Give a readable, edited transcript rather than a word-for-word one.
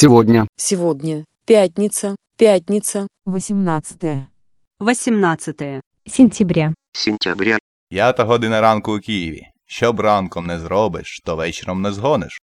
Сегодня. Сегодня. Пятница. Пятница. 18 18 сентября. Сентября. 5 година ранку у Києві. Що б ранком не зробиш, то вечором не згониш.